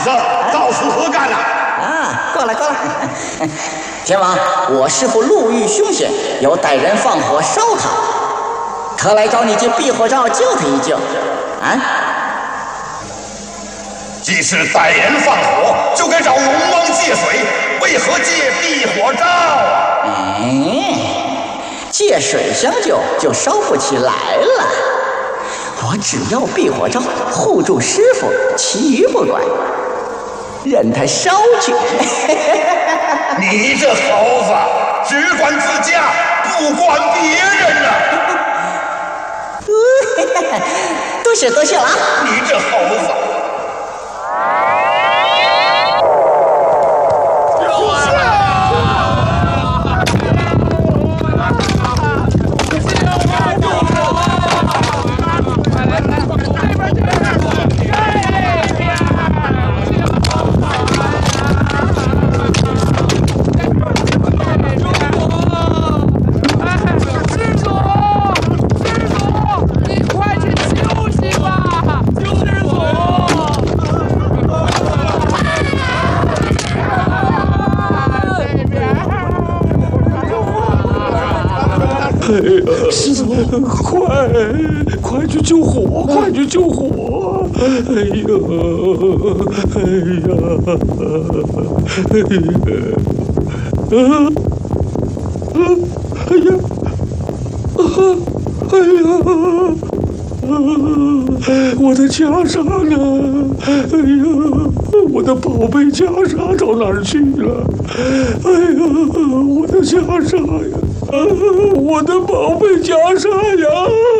子到此何干呐？ 过来。天王，我师父路遇凶险，有带人放火烧他，特来找你借避火罩救他一救。 既是带人放火，就该找龙王借水，为何借避火罩？ 借水相救就烧不起来了。我只要避火罩护住师傅，其余不管，任他烧去。 你这猴子，只管自家，不管别人啊！ 多谢了啊！ 你这猴子！ 师傅，快去救火！快去救火！我的袈裟呢？我的宝贝袈裟到哪儿去了？我的袈裟呀！我的宝贝袈裟呀！